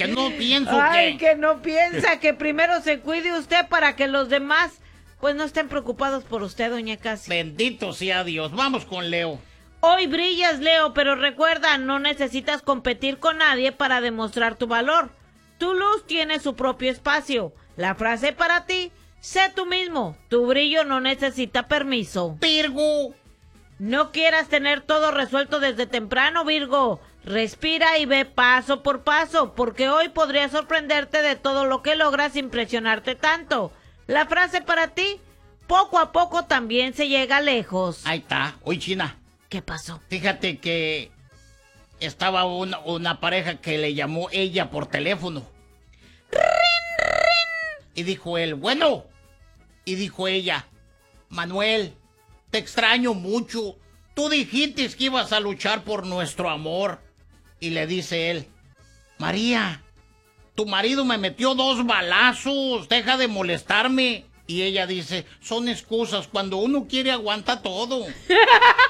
que no pienso Ay, que no piensa, que primero se cuide usted para que los demás, pues, no estén preocupados por usted, doña Casi. Bendito sea Dios. Vamos con Leo. Hoy brillas, Leo, pero recuerda, no necesitas competir con nadie para demostrar tu valor. Tu luz tiene su propio espacio. La frase para ti: sé tú mismo. Tu brillo no necesita permiso. Virgo. No quieras tener todo resuelto desde temprano, Virgo. Respira y ve paso por paso, porque hoy podría sorprenderte de todo lo que logras sin presionarte tanto. La frase para ti: poco a poco también se llega lejos. Ahí está. Oye, China. ¿Qué pasó? Fíjate que estaba una pareja que le llamó ella por teléfono. Y dijo él, bueno. Y dijo ella, Manuel, te extraño mucho. Tú dijiste que ibas a luchar por nuestro amor. Y le dice él, María, tu marido me metió 2 balazos. Deja de molestarme. Y ella dice, son excusas. Cuando uno quiere aguanta todo.